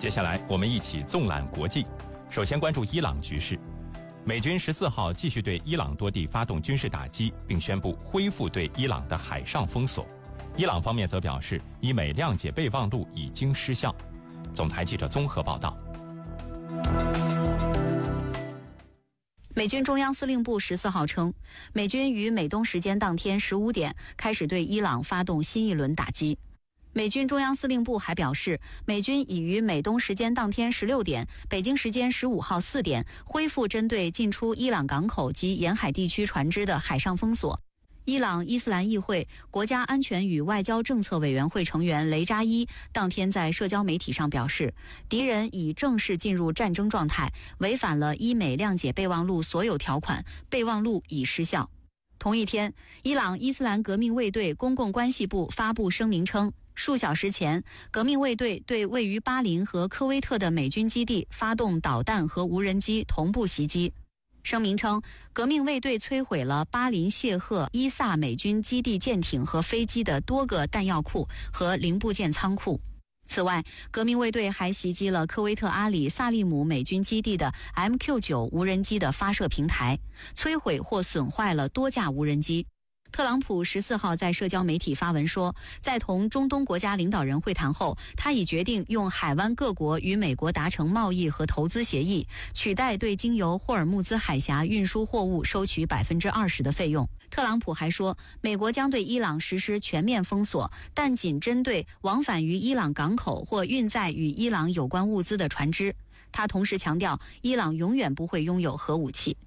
接下来我们一起纵览国际，首先关注伊朗局势。美军14号继续对伊朗多地发动军事打击，并宣布恢复对伊朗的海上封锁。伊朗方面则表示，伊美谅解备忘录已经失效。总台记者综合报道。 美军中央司令部14号称，美军于美东时间当天15点开始对伊朗发动新一轮打击。美军中央司令部还表示，美军已于美东时间当天16点、北京时间15号4点恢复针对进出伊朗港口及沿海地区船只的海上封锁。伊朗伊斯兰议会国家安全与外交政策委员会成员雷扎伊当天在社交媒体上表示，敌人已正式进入战争状态，违反了伊美谅解备忘录所有条款，备忘录已失效。同一天，伊朗伊斯兰革命卫队公共关系部发布声明称，数小时前，革命卫队对位于巴林和科威特的美军基地发动导弹和无人机同步袭击。声明称，革命卫队摧毁了巴林谢赫伊萨美军基地舰艇和飞机的多个弹药库和零部件仓库。此外，革命卫队还袭击了科威特阿里萨利姆美军基地的 MQ-9 无人机的发射平台，摧毁或损坏了多架无人机。特朗普14号在社交媒体发文说，在同中东国家领导人会谈后，他已决定用海湾各国与美国达成贸易和投资协议，取代对经由霍尔木兹海峡运输货物收取20%的费用。特朗普还说，美国将对伊朗实施全面封锁，但仅针对往返于伊朗港口或运载与伊朗有关物资的船只。他同时强调，伊朗永远不会拥有核武器。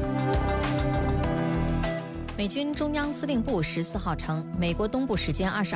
美军中央司令部14号称，美国东部时间22